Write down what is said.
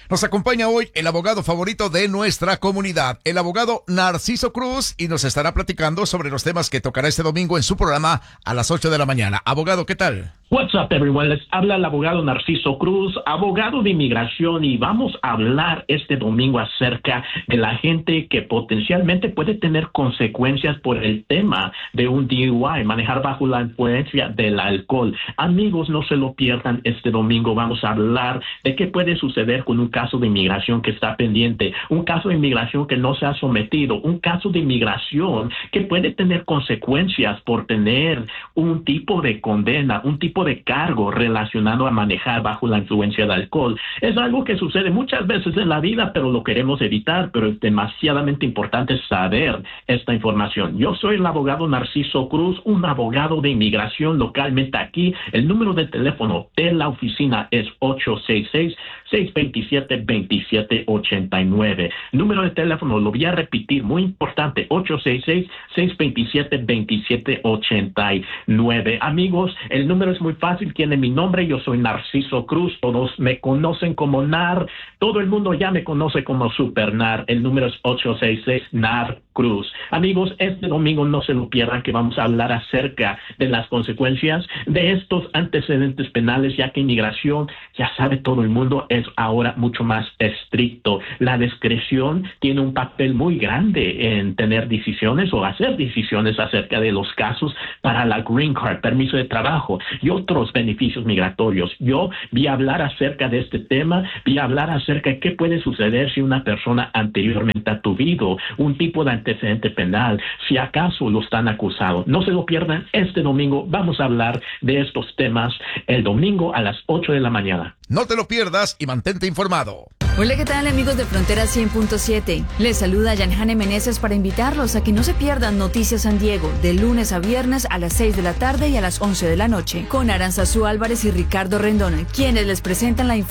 Nos acompaña hoy el abogado favorito de nuestra comunidad, el abogado Narciso Cruz, y nos estará platicando sobre los temas que tocará este domingo en su programa a las 8 de la mañana. Abogado, ¿qué tal? What's up, everyone? Les habla el abogado Narciso Cruz, abogado de inmigración, y vamos a hablar este domingo acerca de la gente que potencialmente puede tener consecuencias por el tema de un DUI, manejar bajo la influencia del alcohol. Amigos, no se lo pierdan este domingo. Vamos a hablar de qué puede suceder con un caso de inmigración que está pendiente, un caso de inmigración que no se ha sometido, un caso de inmigración que puede tener consecuencias por tener un tipo de condena, un tipo de cargo relacionado a manejar bajo la influencia del alcohol. Es algo que sucede muchas veces en la vida, pero lo queremos evitar, pero es demasiadamente importante saber esta información. Yo soy el abogado Narciso Cruz, un abogado de inmigración localmente aquí. El número de teléfono de la oficina es 866-627-2789. Número de teléfono, lo voy a repetir, muy importante, 866-627-2789. Amigos, el número es muy fácil, tiene mi nombre, yo soy Narciso Cruz, todos me conocen como NAR, todo el mundo ya me conoce como Super NAR, el número es 866-NAR Cruz. Amigos, este domingo no se lo pierdan, que vamos a hablar acerca de las consecuencias de estos antecedentes penales, ya que inmigración, ya sabe todo el mundo, es ahora mucho más estricto. La discreción tiene un papel muy grande en tener decisiones o hacer decisiones acerca de los casos para la Green Card, permiso de trabajo y otros beneficios migratorios. Yo vi a hablar acerca de este tema, vi a hablar acerca de qué puede suceder si una persona anteriormente ha tenido un tipo de antecedente penal, si acaso lo están acusado. No se lo pierdan, este domingo vamos a hablar de estos temas el domingo a las 8 de la mañana. No te lo pierdas y mantente informado. Hola, ¿qué tal, amigos de Frontera 100.7? Les saluda Yanjane Meneses para invitarlos a que no se pierdan Noticias San Diego de lunes a viernes a las 6 de la tarde y a las 11 de la noche con Aranzazú Álvarez y Ricardo Rendón, quienes les presentan la información